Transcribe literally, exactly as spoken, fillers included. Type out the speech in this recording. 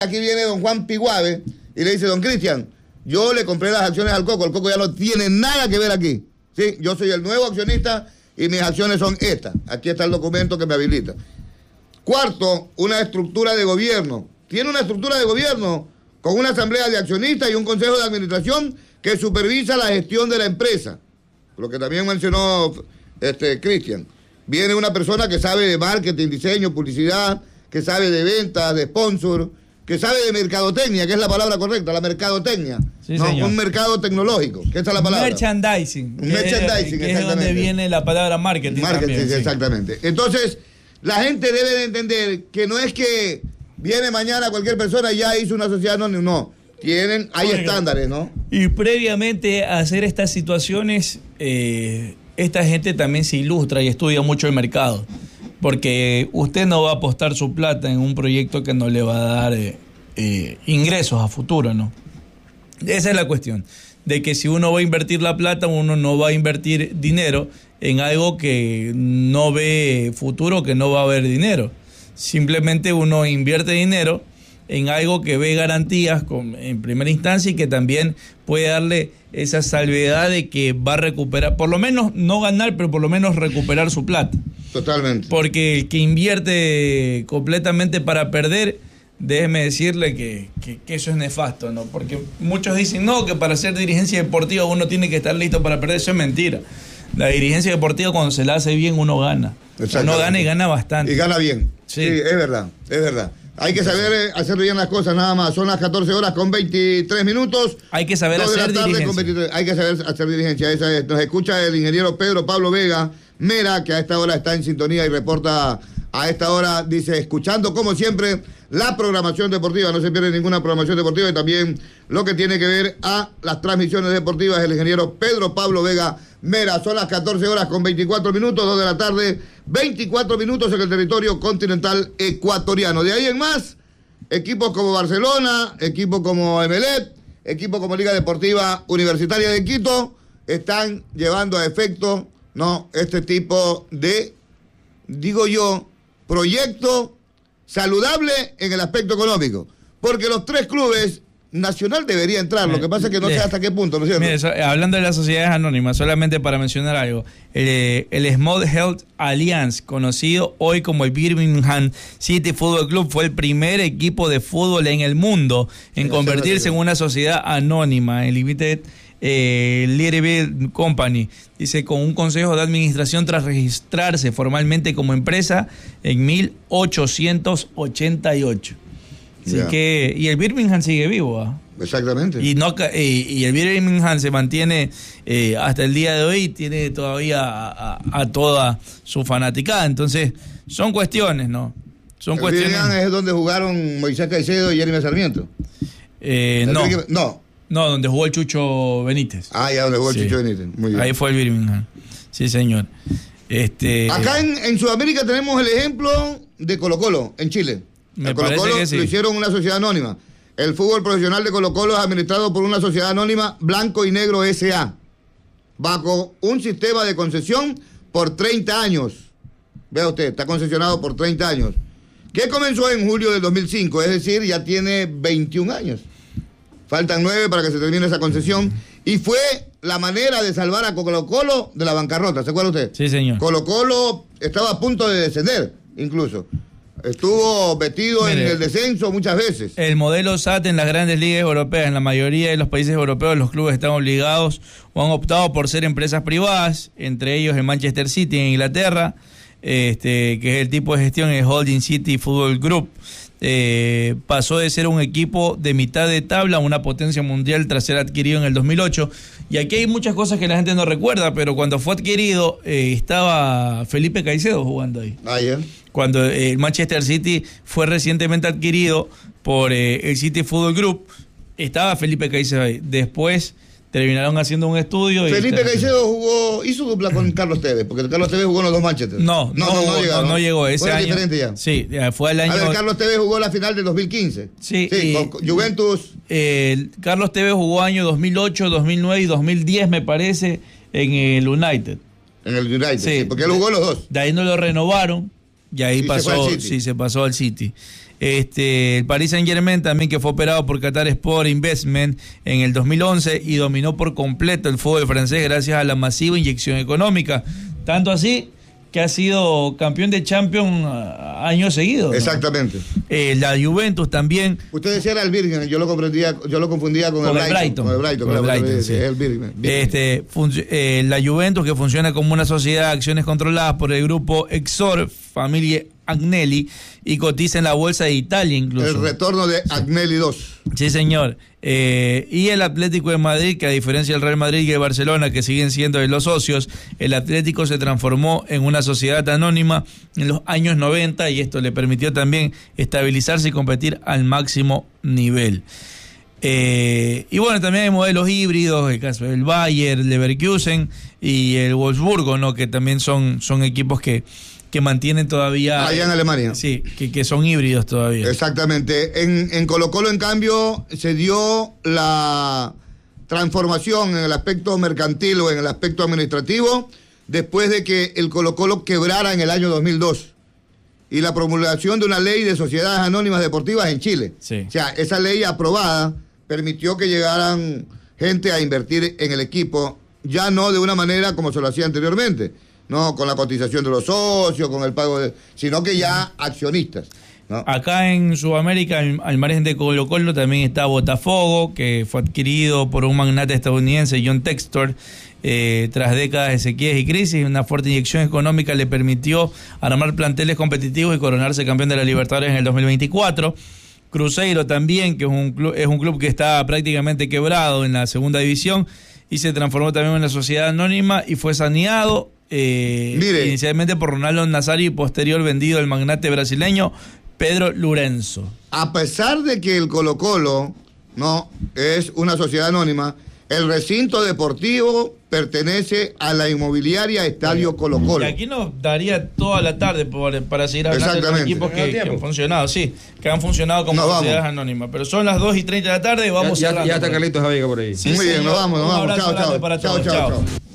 Aquí viene don Juan Piguave y le dice, don Cristian, yo le compré las acciones al Coco, el Coco ya no tiene nada que ver aquí. Sí, yo soy el nuevo accionista y mis acciones son estas. Aquí está el documento que me habilita. Cuarto, una estructura de gobierno. Tiene una estructura de gobierno con una asamblea de accionistas y un consejo de administración que supervisa la gestión de la empresa. Lo que también mencionó este Cristian. Viene una persona que sabe de marketing, diseño, publicidad, que sabe de ventas, de sponsor, que sabe de mercadotecnia, que es la palabra correcta, la mercadotecnia. Sí, no, señor. Un mercado tecnológico, que esta es la palabra. Merchandising. Un merchandising, que es donde viene la palabra marketing. Marketing, también, sí. Exactamente. Entonces, la gente debe de entender que no es que viene mañana cualquier persona y ya hizo una sociedad anónima, no. Tienen, hay Oiga. estándares, ¿no? Y previamente a hacer estas situaciones, eh, esta gente también se ilustra y estudia mucho el mercado. Porque usted no va a apostar su plata en un proyecto que no le va a dar eh, eh, ingresos a futuro, ¿no? Esa es la cuestión. De que si uno va a invertir la plata, uno no va a invertir dinero en algo que no ve futuro, que no va a haber dinero. Simplemente uno invierte dinero en algo que ve garantías con, en primera instancia y que también puede darle esa salvedad de que va a recuperar, por lo menos no ganar, pero por lo menos recuperar su plata. Totalmente. Porque el que invierte completamente para perder, déjeme decirle que, que, que eso es nefasto, ¿no? Porque muchos dicen, no, que para ser dirigencia deportiva uno tiene que estar listo para perder. Eso es mentira. La dirigencia deportiva, cuando se la hace bien, uno gana. Uno gana y gana bastante. Y gana bien. Sí, sí, es verdad, es verdad. Hay que saber hacer bien las cosas, nada más. Son las catorce horas con veintitrés minutos. Hay que saber hacer dirigencia. Hay que saber hacer dirigencia. Esa es. Nos escucha el ingeniero Pedro Pablo Vega Mera, que a esta hora está en sintonía y reporta a esta hora, dice, escuchando como siempre la programación deportiva. No se pierde ninguna programación deportiva y también lo que tiene que ver a las transmisiones deportivas. El ingeniero Pedro Pablo Vega Mera. Son las catorce horas con veinticuatro minutos, dos de la tarde, veinticuatro minutos en el territorio continental ecuatoriano. De ahí en más, equipos como Barcelona, equipos como Emelec, equipos como Liga Deportiva Universitaria de Quito, están llevando a efecto, no, este tipo de, digo yo, proyecto saludable en el aspecto económico. Porque los tres clubes, Nacional debería entrar, lo que pasa es que no sé hasta qué punto, ¿no es cierto? Mire, so, hablando de las sociedades anónimas, solamente para mencionar algo, el, el Small Health Alliance, conocido hoy como el Birmingham City Football Club, fue el primer equipo de fútbol en el mundo en sí, convertirse en una sociedad anónima, en Limited eh, Liability Company, dice, con un consejo de administración tras registrarse formalmente como empresa en mil ochocientos ochenta y ocho. Así yeah. que, y el Birmingham sigue vivo, ¿eh? Exactamente. Y no y, y el Birmingham se mantiene eh, hasta el día de hoy, tiene todavía a, a, a toda su fanaticada. Entonces, son cuestiones, ¿no? Son el cuestiones. Birmingham es donde jugaron Moisés Caicedo y Jeremy Sarmiento. Eh, no. Que, no. No, donde jugó el Chucho Benítez. Ah, ya, donde jugó sí. el Chucho Benítez. Muy bien. Ahí fue el Birmingham. Sí, señor. Este. Acá en, en Sudamérica tenemos el ejemplo de Colo-Colo, en Chile. Me Colo parece Colo que sí. Lo hicieron una sociedad anónima. El fútbol profesional de Colo Colo es administrado por una sociedad anónima Blanco y Negro S A bajo un sistema de concesión por treinta años. Vea usted, está concesionado por treinta años. Que comenzó en julio del dos mil cinco, es decir, ya tiene veintiún años. Faltan nueve para que se termine esa concesión. Y fue la manera de salvar a Colo Colo de la bancarrota. ¿Se acuerda usted? Sí, señor. Colo Colo estaba a punto de descender, incluso. Estuvo metido Mire, en el descenso muchas veces. El modelo S A T en las grandes ligas europeas, en la mayoría de los países europeos, los clubes están obligados o han optado por ser empresas privadas, entre ellos el Manchester City en Inglaterra, este, que es el tipo de gestión, el Holding City Football Group. Eh, pasó de ser un equipo de mitad de tabla a una potencia mundial tras ser adquirido en el dos mil ocho. Y aquí hay muchas cosas que la gente no recuerda, pero cuando fue adquirido eh, estaba Felipe Caicedo jugando ahí. Ah, yeah. Cuando el Manchester City fue recientemente adquirido por eh, el City Football Group, estaba Felipe Caicedo ahí. Después terminaron haciendo un estudio. Felipe y Caicedo jugó, hizo dupla con Carlos Tevez, porque Carlos Tevez jugó en los dos Manchester. No, no, no, no, no, llegó, no, no llegó ese fue año. diferente ya. Sí, fue el año. A ver, Carlos Tevez jugó la final del dos mil quince. Sí, sí y, con Juventus. Eh, Carlos Tevez jugó año dos mil ocho, dos mil nueve y dos mil diez, me parece, en el United. En el United, sí, sí porque él jugó los dos. De ahí no lo renovaron. Y ahí y pasó, se sí, se pasó al City. Este, el Paris Saint-Germain también, que fue operado por Qatar Sport Investment en el dos mil once y dominó por completo el fútbol francés gracias a la masiva inyección económica. Tanto así que ha sido campeón de Champions años seguidos, ¿no? Exactamente. Eh, la Juventus también. Usted decía era el Birmingham, yo lo comprendía, yo lo confundía con, con el Brighton. Con el Brighton, con el claro, Brighton, sí. el Birmingham. Este, eh, la Juventus, que funciona como una sociedad de acciones controladas por el grupo Exor, familia Agnelli, y cotiza en la bolsa de Italia incluso. El retorno de Agnelli dos. Sí, señor. Eh, y el Atlético de Madrid, que a diferencia del Real Madrid y el Barcelona, que siguen siendo de los socios, el Atlético se transformó en una sociedad anónima en los años noventa y esto le permitió también estabilizarse y competir al máximo nivel. Eh, y bueno, también hay modelos híbridos, el caso del Bayern, Leverkusen y el Wolfsburgo, ¿no? Que también son, son equipos que que mantienen todavía... Allá en Alemania. Sí, que, que son híbridos todavía. Exactamente. En, en Colo-Colo, en cambio, se dio la transformación en el aspecto mercantil o en el aspecto administrativo después de que el Colo-Colo quebrara en el año dos mil dos y la promulgación de una ley de sociedades anónimas deportivas en Chile. Sí. O sea, esa ley aprobada permitió que llegaran gente a invertir en el equipo, ya no de una manera como se lo hacía anteriormente, no con la cotización de los socios, con el pago de... sino que ya accionistas, ¿no? Acá en Sudamérica, al, al margen de Colo-Colo, también está Botafogo, que fue adquirido por un magnate estadounidense, John Textor, eh, tras décadas de sequías y crisis. Una fuerte inyección económica le permitió armar planteles competitivos y coronarse campeón de la Libertadores en el dos mil veinticuatro. Cruzeiro también, que es un club, es un club que está prácticamente quebrado en la segunda división y se transformó también en una sociedad anónima y fue saneado Eh, inicialmente por Ronaldo Nazario y posterior vendido al magnate brasileño Pedro Lourenço. A pesar de que el Colo-Colo no es una sociedad anónima, el recinto deportivo pertenece a la inmobiliaria Estadio Colo-Colo. Y aquí nos daría toda la tarde por, para seguir hablando de los equipos que, que han funcionado, sí, que han funcionado como nos sociedades vamos. anónimas. Pero son las dos y treinta de la tarde y vamos ya, a ya, ya está Carlitos Javiga por ahí. Sí, muy bien, nos vamos, nos vamos. Chao, chao. Para chao, todos. chao, chao. chao.